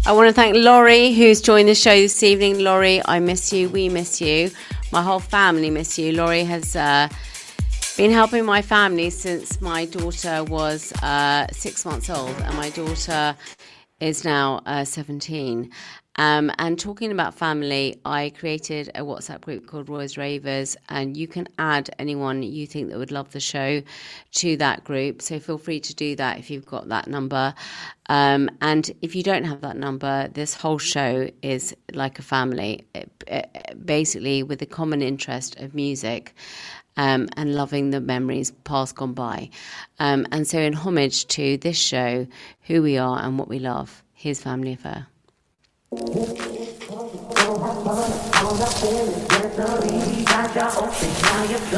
I want to thank Laurie, who's joined the show this evening. Laurie, I miss you. We miss you. My whole family miss you. Laurie has been helping my family since my daughter was 6 months old, and my daughter is now 17. And talking about family, I created a WhatsApp group called Roy's Ravers, and you can add anyone you think that would love the show to that group. So feel free to do that if you've got that number. And if you don't have that number, this whole show is like a family, basically with the common interest of music. And loving the memories past gone by. And so in homage to this show, who we are and what we love, here's Family Affair.